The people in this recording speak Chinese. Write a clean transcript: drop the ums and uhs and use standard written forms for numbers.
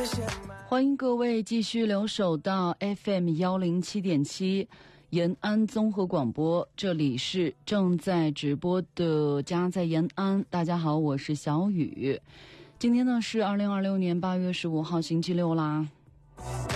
欢迎各位继续留守到 FM107.7延安综合广播，这里是正在直播的家在延安。大家好，我是小雨。今天呢是2026年8月15号星期六啦。